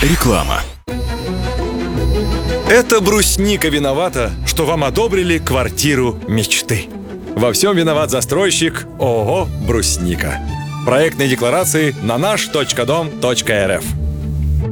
Реклама. Это брусника виновата, что вам одобрили квартиру мечты. Во всем виноват застройщик ООО «Брусника». Проектные декларации на наш.дом.рф.